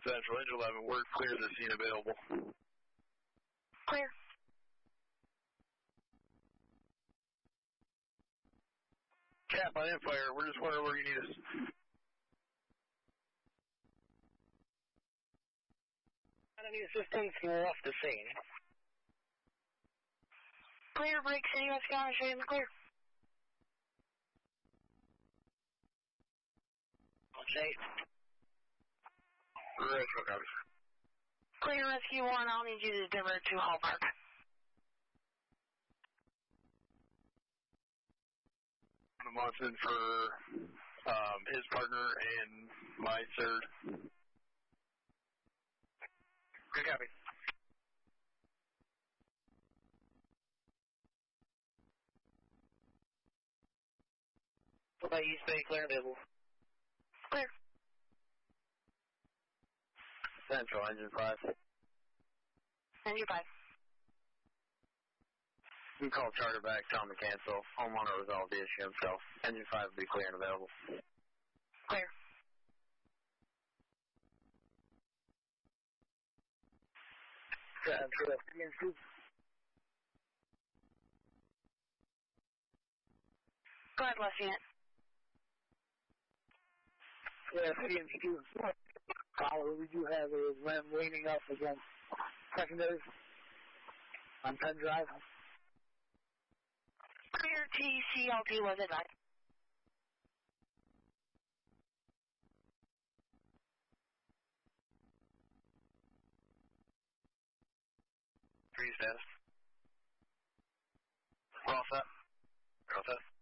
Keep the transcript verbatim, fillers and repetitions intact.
Central, engine eleven, word clear, the scene available. Clear. Cap on Empire, we're just wondering where you need us. Any assistance left the scene? Clear, break, City West County, show you in the clear. Okay. Retro, copy. Clear, Rescue one, I'll need you to divert to Hall Park. Monson for um, his partner and my third. Good copy. What about East Bay, clear available? Clear. Central, engine five. Engine five. You can call charter back, tell them to cancel. Homeowner resolve the issue himself. Engine five will be clear and available. Clear. Go ahead, left unit. Yeah, P M Q. Caller, we do have a ram leaning up against secondary on Penn Drive. Clear, T C L P was advised. Three status. We're all set. We're all set.